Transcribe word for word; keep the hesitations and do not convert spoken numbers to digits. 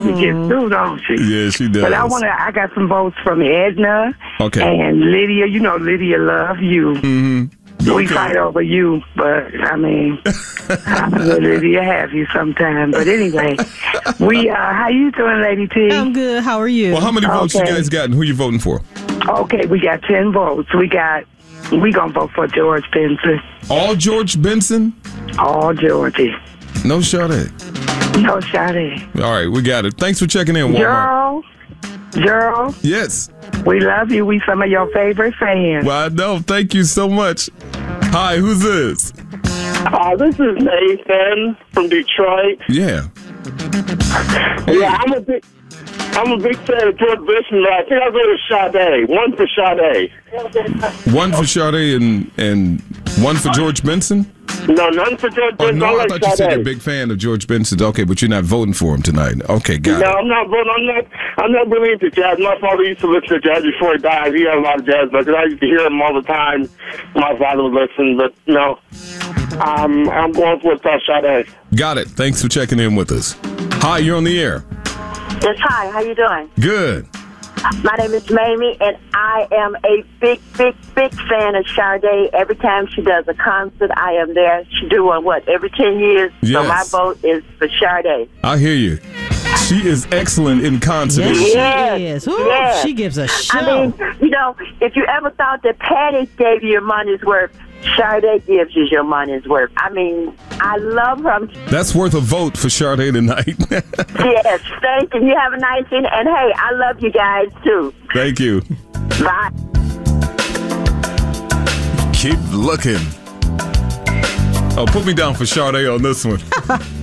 She gets through, don't she? Yeah, she does. But I want to. I got some votes from Edna. Okay. And Lydia. You know, Lydia love you. Mm-hmm. We Okay. fight over you, but I mean, I let Lydia have you sometime. But anyway, we. Uh, how you doing, Lady T? I'm good. How are you? Well, how many votes you Okay. guys got, and who you voting for? Okay, we got ten votes. We got. We gonna vote for George Benson. All George Benson? All Georgie. No Sade. No Sade. All right, we got it. Thanks for checking in, Walmart. Gerald. Gerald. Yes. We love you. We some of your favorite fans. Well, I know. Thank you so much. Hi, who's this? Uh, this is Nathan from Detroit. Yeah. Yeah, I'm a big, I'm a big fan of George Benson. I think I'll go to Sade. One for Sade. One for Sade and and one for George Benson? No, none for George Oh, Benson. no, I like thought you said Sade. you're a big fan of George Benson. Okay, but you're not voting for him tonight. Okay, got No, it. I'm not voting. I'm not. I'm not really into jazz. My father used to listen to jazz before he died. He had a lot of jazz records. I used to hear him all the time. My father would listen, but no. Um, I'm going for uh, Sade. Got it. Thanks for checking in with us. Hi, you're on the air. Yes, hi. How you doing? Good. My name is Mamie, and I am a big, big, big fan of Sade. Every time she does a concert, I am there. She do one, what, every ten years? So Yes. my vote is for Sade. I hear you. She is excellent in concert. Yes, isn't she? Yes. she is. Ooh, Yes. She gives a show. I mean, you know, if you ever thought that Patty gave you your money's worth, Sade gives you your money's worth. I mean, I love her. That's worth a vote for Sade tonight. Yes, thank you. You have a nice evening. And, hey, I love you guys, too. Thank you. Bye. Keep looking. Oh, put me down for Sade on this one.